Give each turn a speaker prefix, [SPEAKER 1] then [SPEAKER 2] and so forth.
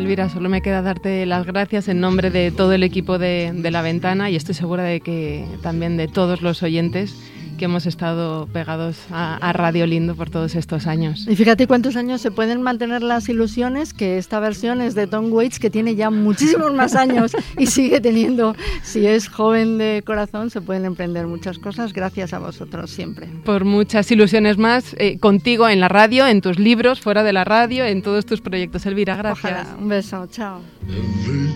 [SPEAKER 1] Elvira, solo me queda darte las gracias en nombre de todo el equipo de La Ventana, y estoy segura de que también de todos los oyentes que hemos estado pegados a Radio Lindo por todos estos años.
[SPEAKER 2] Y fíjate cuántos años se pueden mantener las ilusiones, que esta versión es de Tom Waits, que tiene ya muchísimos más años y sigue teniendo, si es joven de corazón, se pueden emprender muchas cosas gracias a vosotros siempre.
[SPEAKER 1] Por muchas ilusiones más, contigo en la radio, en tus libros, fuera de la radio, en todos tus proyectos. Elvira, gracias.
[SPEAKER 2] Ojalá. Un beso, chao.